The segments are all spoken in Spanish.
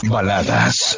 Baladas.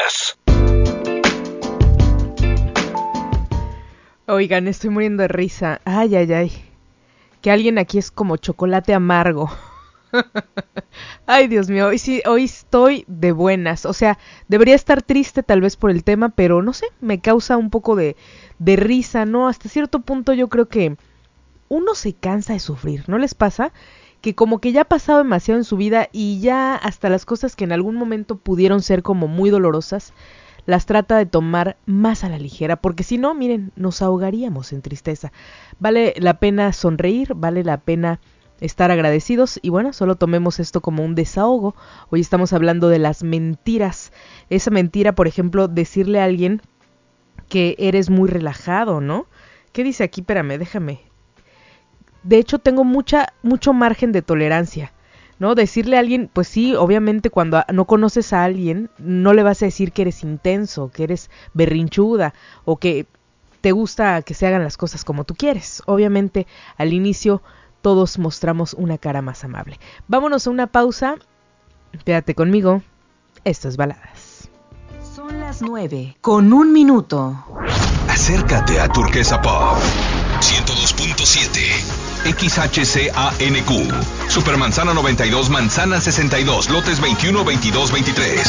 Oigan, estoy muriendo de risa. Ay, ay, ay. Que alguien aquí es como chocolate amargo. Ay, Dios mío, hoy estoy de buenas. O sea, debería estar triste tal vez por el tema, pero no sé, me causa un poco de risa, ¿no? Hasta cierto punto yo creo que uno se cansa de sufrir, ¿no les pasa? Que como que ya ha pasado demasiado en su vida y ya hasta las cosas que en algún momento pudieron ser como muy dolorosas, las trata de tomar más a la ligera, porque si no, miren, nos ahogaríamos en tristeza. Vale la pena sonreír, vale la pena estar agradecidos y bueno, solo tomemos esto como un desahogo. Hoy estamos hablando de las mentiras. Esa mentira, por ejemplo, decirle a alguien que eres muy relajado, ¿no? ¿Qué dice aquí? Espérame, déjame. De hecho, tengo mucho margen de tolerancia, ¿no? Decirle a alguien, pues sí, obviamente cuando no conoces a alguien, no le vas a decir que eres intenso, que eres berrinchuda o que te gusta que se hagan las cosas como tú quieres. Obviamente, al inicio todos mostramos una cara más amable. Vámonos a una pausa. Quédate conmigo. Esto es Baladas. Son las 9:01. Acércate a Turquesa Pop 102.7 XHCANQ Supermanzana 92, Manzana 62, lotes 21, 22, 23.